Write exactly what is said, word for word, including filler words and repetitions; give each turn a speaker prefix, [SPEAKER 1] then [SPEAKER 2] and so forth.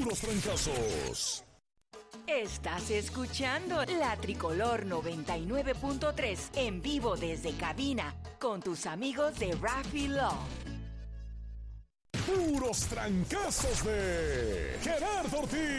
[SPEAKER 1] puros trancazos.
[SPEAKER 2] Estás escuchando La Tricolor noventa y nueve punto tres en vivo desde cabina con tus amigos de Raffy Love.
[SPEAKER 1] Puros trancazos de Gerardo Ortiz.